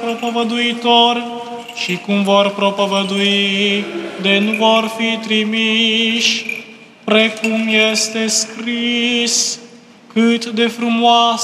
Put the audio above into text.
propovăduitor și cum vor propovădui, de nu vor fi trimiși, precum este scris, cât de frumoasă